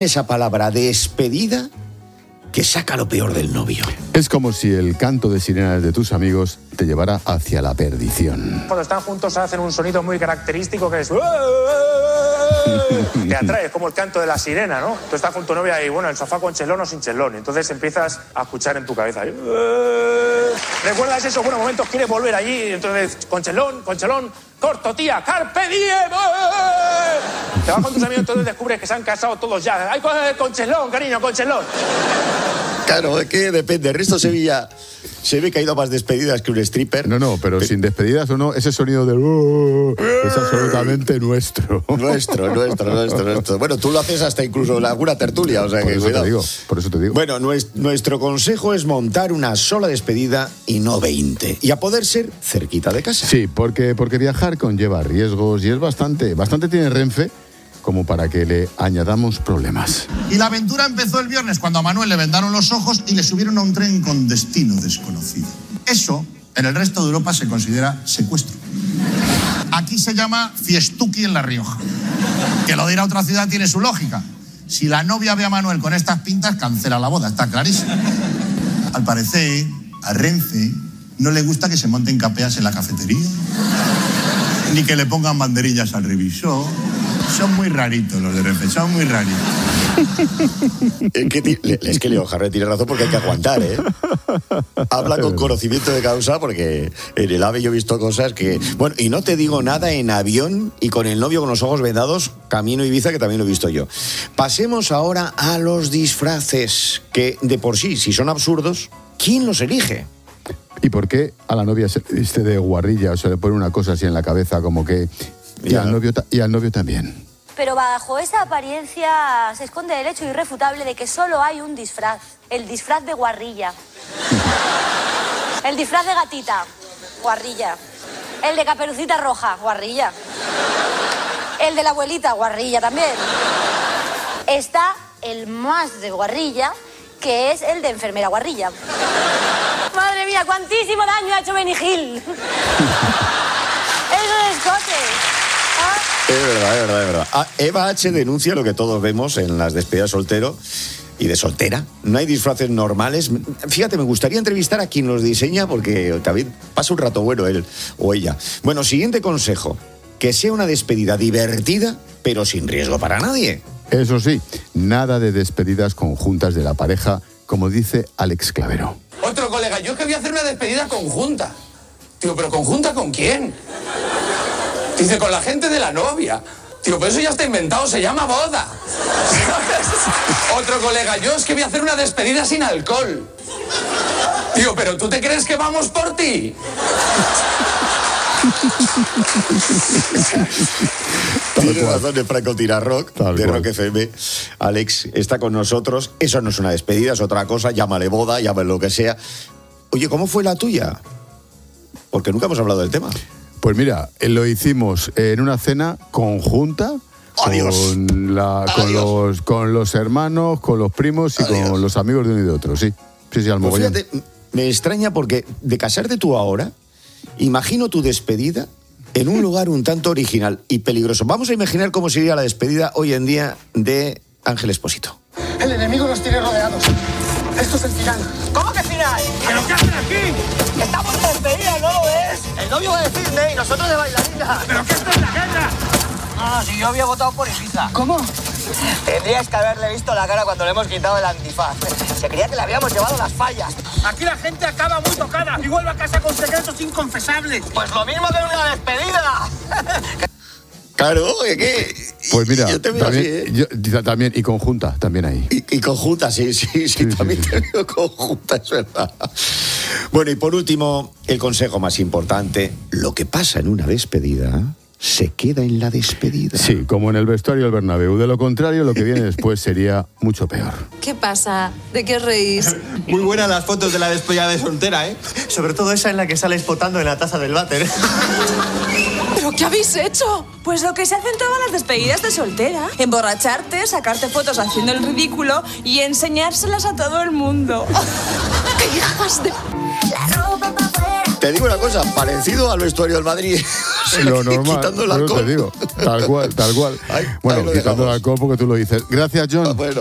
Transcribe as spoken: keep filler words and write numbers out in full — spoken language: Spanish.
Esa palabra despedida que saca lo peor del novio. Es como si el canto de sirenas de tus amigos te llevara hacia la perdición. Cuando están juntos hacen un sonido muy característico que es... te atrae, es como el canto de la sirena, ¿no? Tú estás con tu novia y, bueno, el sofá con chelón o sin chelón. Entonces empiezas a escuchar en tu cabeza. ¿Recuerdas esos buenos momentos? Quieres volver allí, entonces, con chelón, con chelón, corto, tía, carpe diem. Te vas con tus amigos, entonces descubres que se han casado todos ya. ¡Ay, con chelón, cariño, con chelón! Claro, es que depende. El resto de Sevilla se ve que ha ido a más despedidas que un stripper. No, no, pero, pero sin despedidas o no, ese sonido del... Uh, es absolutamente nuestro. Nuestro, nuestro, nuestro, nuestro. Bueno, tú lo haces hasta incluso en alguna tertulia, o sea por que eso cuidado. Te digo, por eso te digo. Bueno, nuestro consejo es montar una sola despedida y no veinte. Y a poder ser cerquita de casa. Sí, porque, porque viajar conlleva riesgos y es bastante, bastante tiene Renfe como para que le añadamos problemas. Y la aventura empezó el viernes cuando a Manuel le vendaron los ojos y le subieron a un tren con destino desconocido. Eso, en el resto de Europa, se considera secuestro. Aquí se llama fiestuki en La Rioja. Que lo de ir a otra ciudad tiene su lógica. Si la novia ve a Manuel con estas pintas, cancela la boda, está clarísimo. Al parecer, a Renfe no le gusta que se monten capeas en la cafetería, ni que le pongan banderillas al revisor. Son muy raritos los de Renfe, son muy raritos. Es que, es que Leo Jarre tiene razón porque hay que aguantar, ¿eh? Habla con conocimiento de causa porque en el AVE yo he visto cosas que... Bueno, y no te digo nada en avión y con el novio con los ojos vendados, camino a Ibiza, que también lo he visto yo. Pasemos ahora a los disfraces, que de por sí, si son absurdos, ¿quién los elige? ¿Y por qué a la novia se viste de guarrilla o se le pone una cosa así en la cabeza como que... Y al, novio, y al novio también. Pero bajo esa apariencia se esconde el hecho irrefutable de que solo hay un disfraz. El disfraz de guarrilla. El disfraz de gatita. Guarrilla. El de Caperucita Roja. Guarrilla. El de la abuelita. Guarrilla también. Está el más de guarrilla, que es el de enfermera guarrilla. Madre mía, cuantísimo daño ha hecho Benny Hill. Esos escotes. Es verdad, es verdad, es verdad. Ah, Eva H. denuncia lo que todos vemos en las despedidas soltero y de soltera. No hay disfraces normales. Fíjate, me gustaría entrevistar a quien los diseña porque también pasa un rato bueno él o ella. Bueno, siguiente consejo. Que sea una despedida divertida, pero sin riesgo para nadie. Eso sí, nada de despedidas conjuntas de la pareja, como dice Alex Clavero. Otro colega, yo es que voy a hacer una despedida conjunta. Tío, ¿pero conjunta con quién? Dice, con la gente de la novia. Tío, pero eso ya está inventado, se llama boda. Otro colega, yo es que voy a hacer una despedida sin alcohol. Tío, pero ¿tú te crees que vamos por ti? Tiene razón de Franco Tirarrock, de Rock F M. Alex está con nosotros. Eso no es una despedida, es otra cosa. Llámale boda, llámale lo que sea. Oye, ¿cómo fue la tuya? Porque nunca hemos hablado del tema. Pues mira, lo hicimos en una cena conjunta Adiós. con, la, con, los, con los hermanos, con los primos y Adiós. Con los amigos de uno y de otro, sí. Sí, sí, al pues mogollón. Fíjate, me extraña porque de casarte tú ahora, imagino tu despedida en un lugar un tanto original y peligroso. Vamos a imaginar cómo sería la despedida hoy en día de Ángel Expósito. El enemigo nos tiene rodeados. Esto es el final. ¿Cómo que final? ¿Pero qué hacen aquí? Estamos de despedida, ¿no lo ves? El novio va de Disney y nosotros de bailarina. ¿Pero qué está en la guerra? Ah, si yo había votado por Ibiza. ¿Cómo? Tendrías que haberle visto la cara cuando le hemos quitado el antifaz. Se creía que le habíamos llevado las fallas. Aquí la gente acaba muy tocada y vuelve a casa con secretos inconfesables. Pues lo mismo que en una despedida. Claro, oye, ¿qué? Pues mira, yo te veo también, así, ¿eh? yo, también, y conjunta, también ahí. Y, y conjunta, sí, sí, sí, sí también sí, sí. Te veo conjunta, es verdad. Bueno, y por último, el consejo más importante, lo que pasa en una despedida se queda en la despedida. Sí, como en el vestuario del Bernabéu. De lo contrario, lo que viene después sería mucho peor. ¿Qué pasa? ¿De qué reís? Muy buenas las fotos de la despedida de soltera, ¿eh? Sobre todo esa en la que sales potando en la taza del váter. ¿Pero qué habéis hecho? Pues lo que se hace en todas las despedidas de soltera. Emborracharte, sacarte fotos haciendo el ridículo y enseñárselas a todo el mundo. ¡Qué hijas de... La ropa pa' afuera. Te digo una cosa, parecido al vestuario del Madrid. Lo normal, quitando el pero alcohol. te digo, tal cual, tal cual. Ay, bueno, ahí lo quitando dejamos. el alcohol porque tú lo dices. Gracias, John. Ah, bueno.